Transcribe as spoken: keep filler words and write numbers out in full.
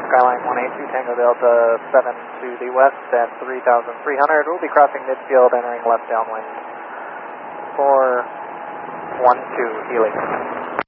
Skyline one eight two Tango Delta seven to the west at three thousand three hundred. We'll be crossing midfield, entering left downwind. four one two Helix.